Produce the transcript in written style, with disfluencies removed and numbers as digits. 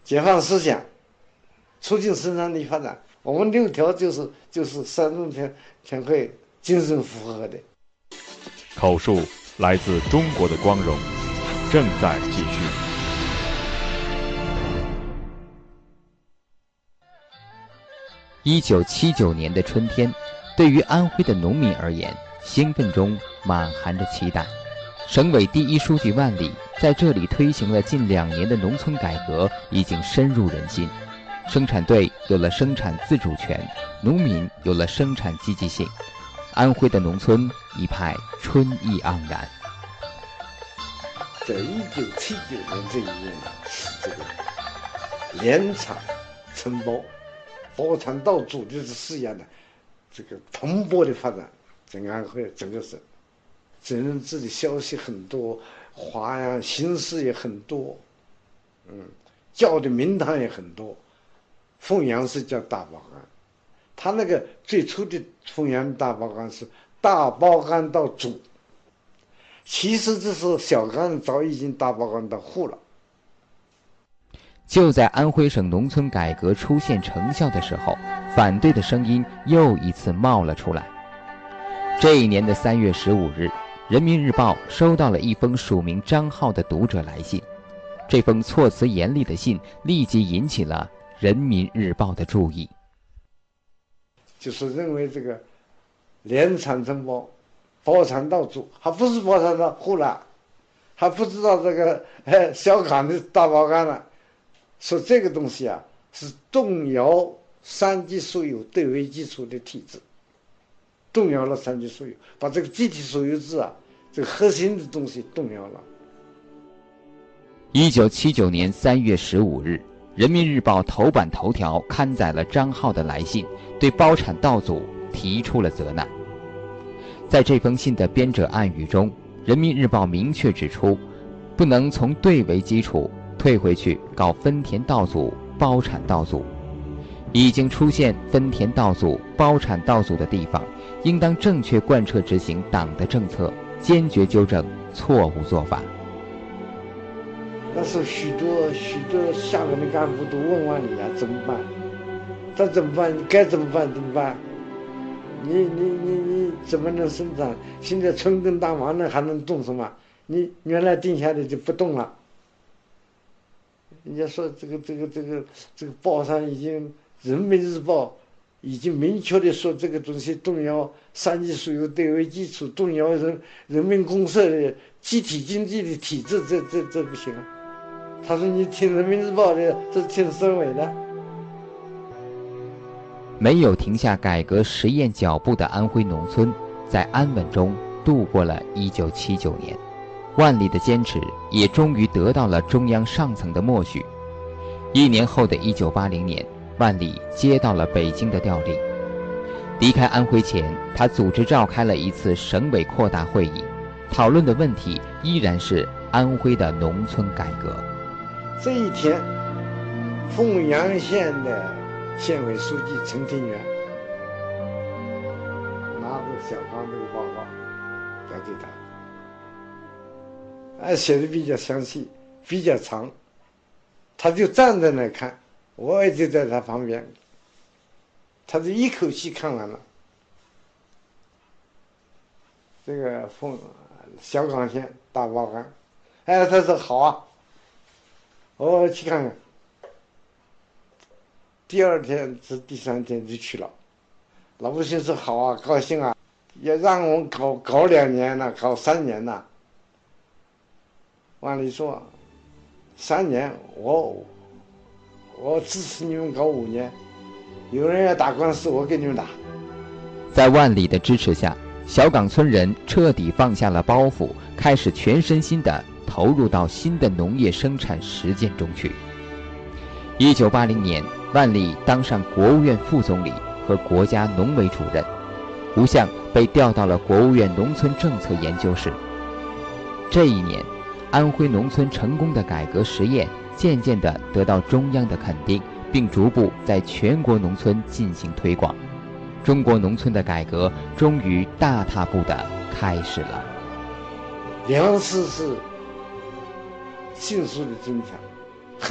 解放思想，促进生产力发展。我们6条就是三中全会精神符合的。 口述来自中国的光荣，正在继续。 1979年的春天，对于安徽的农民而言，兴奋中满含着期待。省委第一书记万里在这里推行了近2年的农村改革，已经深入人心。生产队有了生产自主权，农民有了生产积极性，安徽的农村一派春意盎然。 在1979年这一年，是这个联产承包、包产到足的事业的这个蓬勃的发展，在安徽整个省，政治的消息很多，花样形式也很多，叫的名堂也很多。凤阳是叫大包干，他那个最初的凤阳大包干是大包干到足，其实这是小干早已经大包干到户了。 就在安徽省农村改革出现成效的时候，反对的声音又一次冒了出来。这一年的3月15日，人民日报收到了一封署名张浩的读者来信。这封措辞严厉的信立即引起了人民日报的注意， 就是认为这个联产承包、包产到足，还不是包产到户了，还不知道这个小岗的大包干了，说这个东西啊是动摇3级所有对为基础的体制，动摇了3级所有，把这个集体所有制啊这个核心的东西动摇了。 1979年3月15日，人民日报头版头条刊载了张浩的来信，对包产到足提出了责难。在这封信的编者暗语中，人民日报明确指出，不能从对为基础退回去搞分田到足、包产到足。已经出现分田到足、包产到足的地方，应当正确贯彻执行党的政策，坚决纠正错误做法。 那时候许多下面的干部都问万里啊，怎么办？他怎么办？该怎么办？怎么办？你怎么能生产？现在春耕大忙了，还能动什么？你原来定下的就不动了。人家说这个报上已经，人民日报已经明确的说，这个东西动摇3级所有对为基础，动摇人民公社的集体经济的体制，这不行啊。他说你听人民日报的，这听省委的。 没有停下改革实验脚步的安徽农村，在安稳中度过了1979年。万里的坚持也终于得到了中央上层的默许。1年后的1980年，万里接到了北京的调令。离开安徽前，他组织召开了一次省委扩大会议，讨论的问题依然是安徽的农村改革。 这一天，凤阳县的县委书记陈廷元拿着小康这个报告交给他，写的比较详细，比较长，他就站在那看，我也就在他旁边，他就一口气看完了。这个小岗县大包干，他说好啊，我去看看。第2天是第3天就去了，老百姓说好啊，高兴啊，也让我们搞2年了，搞3年了。万里说3年，我支持你们搞5年，有人要打官司，我给你们打。 在万里的支持下，小岗村人彻底放下了包袱，开始全身心地投入到新的农业生产实践中去。1980年，万里当上国务院副总理和国家农委主任，吴相被调到了国务院农村政策研究室。这一年，安徽农村成功的改革实验渐渐地得到中央的肯定，并逐步在全国农村进行推广。中国农村的改革终于大踏步地开始了。 粮食是迅速的增强，